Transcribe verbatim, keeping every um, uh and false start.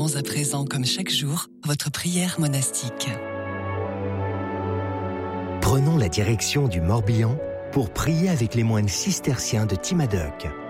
Célébrons à présent, comme chaque jour, votre prière monastique. Prenons la direction du Morbihan pour prier avec les moines cisterciens de Timadoc.